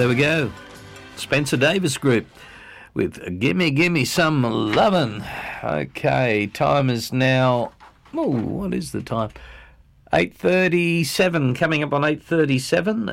there we go. Spencer Davis Group with Gimme Some Lovin'. Okay, time is now... Oh, what is the time? 8:37, coming up on 8:37,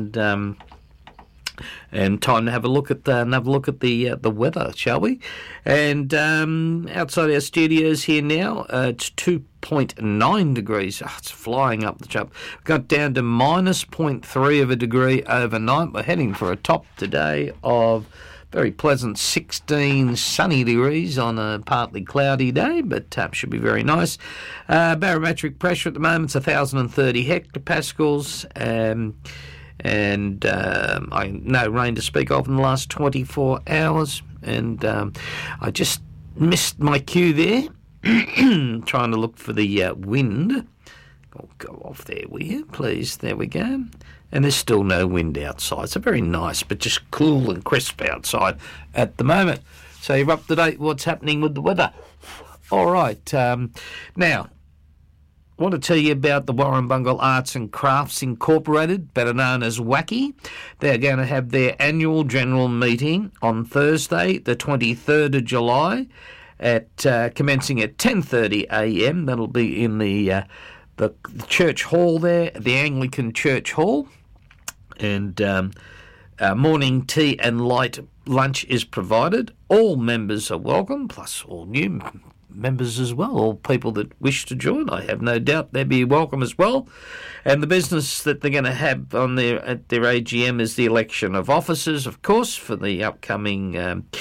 and time to have a look at the weather, shall we? And outside our studios here now, it's 2.9 degrees. Oh, it's flying up the chop. Got down to minus 0.3 of a degree overnight. We're heading for a top today of very pleasant 16 sunny degrees on a partly cloudy day, but should be very nice. Barometric pressure at the moment is 1,030 hectopascals, and no rain to speak of in the last 24 hours. And I just missed my cue there, trying to look for the wind. I'll go off there, will you, please? There we go. And there's still no wind outside. So very nice, but just cool and crisp outside at the moment. So you're up to date what's happening with the weather. All right. Now, I want to tell you about the Warrumbungle Arts and Crafts Incorporated, better known as WACCI. They're going to have their annual general meeting on Thursday, the 23rd of July, at commencing at 10:30 a.m. That'll be in the church hall there, the Anglican Church Hall. And morning tea and light lunch is provided. All members are welcome, plus all new members as well, all people that wish to join. I have no doubt they'll be welcome as well. And the business that they're going to have at their AGM is the election of officers, of course, for the upcoming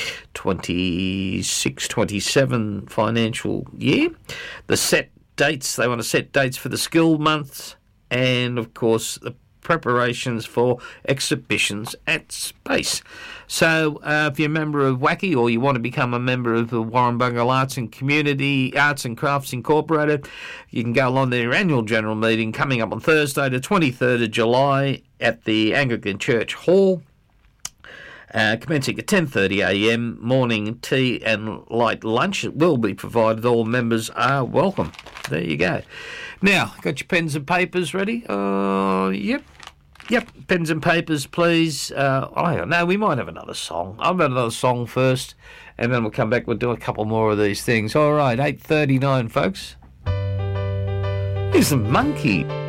26-27 financial year. The set dates, they want to set dates for the skill months, and of course the preparations for exhibitions at Space. So if you're a member of WACCI, or you want to become a member of the Warrumbungle Arts and Crafts Incorporated, you can go along to their annual general meeting coming up on Thursday, the 23rd of July, at the Anglican Church Hall. Commencing at 10:30 a.m, morning tea and light lunch will be provided. All members are welcome. There you go. Now, got your pens and papers ready? Yep, pens and papers, please. I don't know, we might have another song. I'll have another song first, and then we'll come back. We'll do a couple more of these things. All right, 8:39, folks. Here's the Monkey.